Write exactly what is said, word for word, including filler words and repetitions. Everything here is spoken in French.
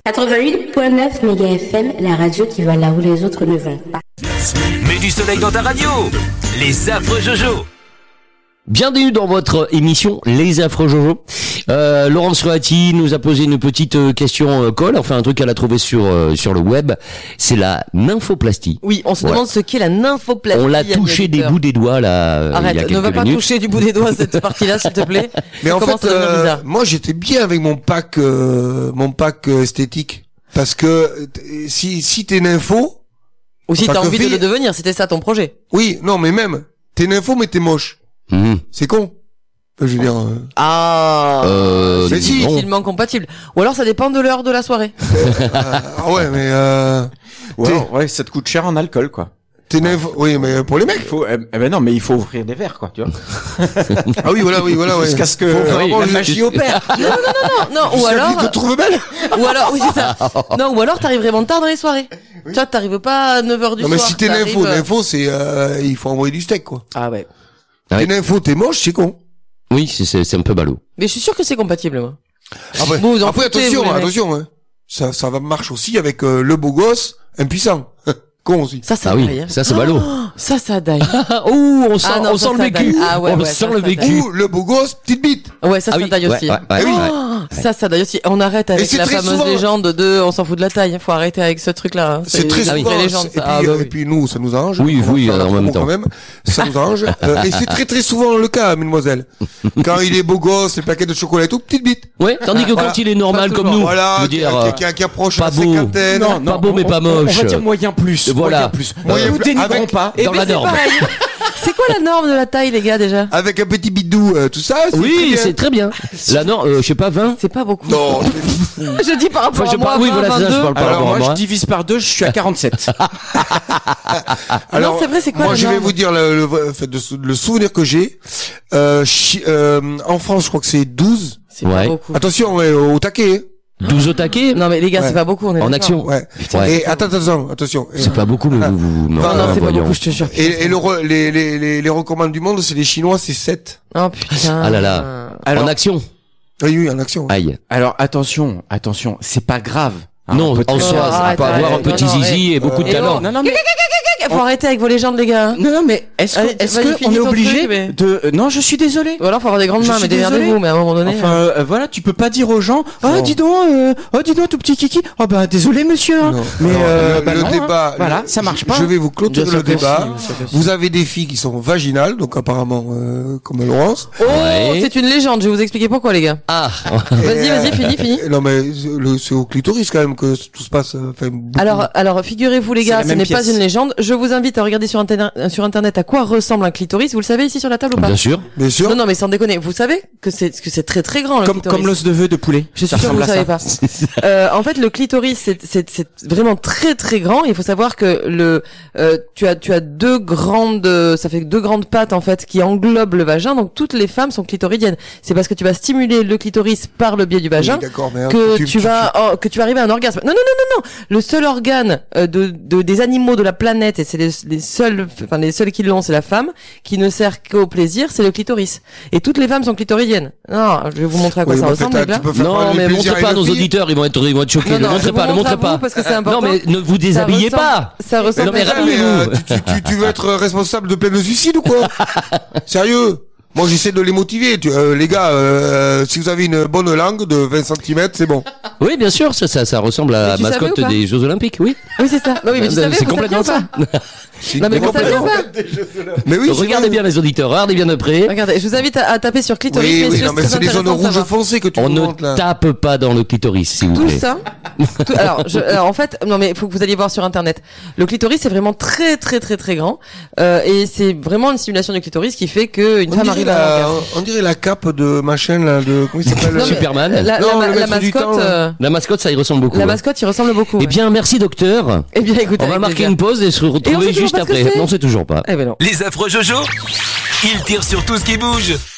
quatre-vingt-huit virgule neuf méga F M, la radio qui va là où les autres ne vont pas. Mets du soleil dans ta radio, les affreux Jojo. Bienvenue dans votre émission Les Affreux Jojo. Euh, Laurence Roati nous a posé une petite question euh, colle, enfin un truc qu'elle a trouvé sur euh, sur le web. C'est la nymphoplastie. Oui, on se Voilà. demande ce qu'est la nymphoplastie. On l'a touché des bouts des doigts là. euh, il y a Arrête, quelques ne va pas minutes. toucher du bout des doigts cette partie-là, s'il te plaît. Mais Ça en commence fait, à devenir euh, bizarre. moi j'étais bien avec mon pack, euh, mon pack euh, esthétique, parce que euh, t- si si t'es nympho, Ou si en t'as tant que envie de fille- le devenir, c'était ça ton projet. oui, non, mais même t'es nympho mais t'es moche, Mhm. c'est con. Je veux dire, euh, Ah, Euh, c'est mais si. difficilement compatible. Ou alors ça dépend de l'heure de la soirée. euh, ah ouais, mais euh, Ouais, T'es- ouais, ça te coûte cher en alcool, quoi. t'es nympho, oui, mais pour les mecs. Il faut, eh, eh ben non, mais il faut ouvrir des verres, quoi, tu vois. Ah oui, voilà, oui, voilà, ouais. Jusqu'à ce que Faut euh, vraiment la le- magie opère. Non, non, ou Jusqu'à alors, qu'il te trouve belle. ou alors, oui, c'est ça. Non, ou alors t'arrives vraiment tard dans les soirées. Tu vois, t'arrives pas à neuf heures du Non, mais soir. si t'es t'arrives, nympho, euh, nympho, c'est, euh, il faut envoyer du steak, quoi. Ah ouais. Ah T'es oui. nympho, t'es moche, c'est con. Oui, c'est c'est c'est un peu ballot. Mais je suis sûr que c'est compatible, moi. Après, Vous vous en après foutez, attention, vous, les mecs. attention, hein. Ça, ça va marche aussi avec euh, le beau gosse impuissant. Con aussi. Ça, ça Ah oui, daille, hein. ça c'est ballot. Oh, ça, ça daille. Oh, on sent Ah non, on ça, sent le ça vécu. daille. Ah ouais, on ouais, sent ça, le ça vécu. Ou le beau gosse, petite bite. Ouais, ça, Ah ça oui, daille ouais, aussi. ouais, ouais, Eh oui. ouais. Oh, ça, ça daille aussi. On arrête avec c'est la très fameuse souvent- légende de on s'en fout de la taille. Faut arrêter avec ce truc-là. hein. C'est très une souvent. vraie légende, et, ça. puis, Ah, bah euh, oui. et puis nous, ça nous arrange. Oui, On va oui, faire la en promo même temps. Quand même. Ça nous arrange. Euh, et c'est très très souvent le cas, mesdemoiselles. Quand il est beau gosse, les paquets de chocolat et tout, petite bite. Ouais, tandis que Voilà. quand il est normal Pas comme toujours. nous, Voilà, je veux qui, dire, qui- euh, qui- qui approche pas la beau. cinquantaine. Non, pas beau, mais pas on- moche. On va dire moyen plus. Voilà. Moyen plus. Moyen Nous plus. dénigrons Avec- pas. dans la c'est norme. pareil. C'est quoi la norme de la taille, les gars, déjà? Avec un petit bidou, euh, tout ça. c'est très Oui, bien. c'est très bien. La norme, euh, je sais pas, vingt. C'est pas beaucoup. Non. Je dis par rapport Enfin, je à moi, parle- oui, vingt, voilà, c'est ça, je vingt-deux. parle par Alors rapport moi, à je moi. divise par deux, je suis à quarante-sept. Alors, non, c'est vrai, c'est quoi moi, la je vais norme vous dire le, le, vrai- en fait, de sou- le souvenir que j'ai. Euh, chi- euh, en France, je crois que c'est douze. C'est Ouais. pas beaucoup. Attention, ouais, au taquet. douze au taquet. Non, mais les gars, Ouais. c'est pas beaucoup, on est En d'accord. action. Ouais. Ouais. Et attends, attention, attention. Et, C'est pas beaucoup, mais vous, vous, Non, Non, non, c'est pas voyons. beaucoup, je te jure. et, et le, re- les, les, les, les recommandes du monde, c'est les Chinois, c'est sept. Oh putain. Ah là là. Alors- En action. Oui, oui, en action. Aïe. Alors attention, attention, c'est pas grave. hein, Non, on peut en très- soi, Oh, ça arrête, peut avoir un arrête. petit Non, non, zizi et beaucoup de euh, talent. Non, non, mais Faut arrêter avec vos légendes, les gars. hein. non, non, mais est-ce Allez, que, est-ce vas-y, que finis on est ton obligé truc, mais- de euh, Non, je suis désolé. Ou alors, faut avoir des grandes Je mains, suis mais démerdez-vous, désolé. mais à un moment donné. Enfin, euh, voilà, tu peux pas dire aux gens, oh Non. dis donc, euh, oh dis donc tout petit kiki, oh bah désolé monsieur. hein. Non. Mais Alors, euh, le, bah le non, hein. débat, voilà, le- ça marche je- pas. Je vais vous clôturer Bien sûr le que si, débat. bien sûr que si. Vous avez des filles qui sont vaginales, donc apparemment euh, comme Laurence. Oh, Ouais. c'est une légende, je vais vous expliquer pourquoi, les gars. Ah. Vas-y, Et, vas-y, euh, finis, finis. Non mais le- c'est au clitoris quand même que tout se passe. euh, Enfin, beaucoup. Alors, alors, figurez-vous, les C'est gars, la ce même n'est pas pièce. une légende. Je vous invite à regarder sur internet, sur internet à quoi ressemble un clitoris. Vous le savez ici sur la table ou pas? Bien sûr. bien sûr. Non, non, mais sans déconner. Vous savez que c'est, que c'est très très grand, le Comme clitoris. comme l'os de vœux de poulet. Je suis Ça sûre que vous ressemble savez à pas. ça. Euh, en fait, le clitoris, c'est, c'est, c'est vraiment très très grand. Il faut savoir que le, euh, tu as, tu as deux grandes, euh, ça fait deux grandes pattes en fait qui englobent le vagin. Donc toutes les femmes sont clitoridiennes. C'est parce que tu vas stimuler le clitoris par le biais du vagin Oui, d'accord, mais hein, que tu, vas, oh, que tu vas arriver à un orgasme. Non, non, non, non, non. Le seul organe euh, de, de des animaux de la planète et c'est les, les seuls, enfin les seuls qui l'ont, c'est la femme qui ne sert qu'au plaisir, c'est le clitoris. Et toutes les femmes sont clitoridiennes. Non, je vais vous montrer à quoi Oui, ça mais ressemble, en fait, les gars. tu peux faire Non, parler mais plaisir montrez pas à à une nos fille. auditeurs, ils vont être, ils vont être choqués. Non, Ne non, montrez je pas, vous ne montre à montrez vous pas. parce que c'est Non, important. mais ne vous déshabillez ressemble- pas. Ça ressemble Non, mais à ça. Ah, mais, rhabillez-vous. euh, tu, tu, tu, tu veux être responsable de plein de suicides ou quoi? Sérieux? Moi, j'essaie de les motiver. Tu, euh, les gars, euh, si vous avez une bonne langue de vingt centimètres, c'est bon. Oui, bien sûr, ça, ça, ça ressemble à Mais la tu savais mascotte ou pas des Jeux Olympiques, oui. Oui, c'est ça. Non, oui, mais tu Euh, savais, c'est vous complètement saviez ou ça. pas Non, mais vous savez ou pas Mais oui, c'est Regardez vrai. bien les auditeurs, regardez bien de près. Regardez, je vous invite à, à taper sur clitoris, Oui, oui, messieurs, non, mais c'est c'est très des zones intéressant de rouges savoir. foncées que tu On nous ne montres, là. tape pas dans le clitoris, s'il vous Tout plaît. ça. tout- alors, je, alors, en fait, non mais faut que vous alliez voir sur internet. Le clitoris c'est vraiment très très très très grand euh, et c'est vraiment une stimulation du clitoris qui fait que une On femme dirait, arrive à la, l'orgasme. on dirait la cape de machin, là, de, comment il s'appelle? Non, mais Superman. La, la, Non, la, le la maître du mascotte, temps, là. euh, La mascotte, ça y ressemble beaucoup. la ouais. mascotte, il ressemble beaucoup. Eh ouais. bien, merci docteur. Eh bien, écoutez, On va avec marquer plaisir. une pause et se Et on retrouver sait toujours juste pas ce que après. c'est. Non, c'est toujours pas. Eh ben non. Les affreux Jojo, ils tirent sur tout ce qui bouge.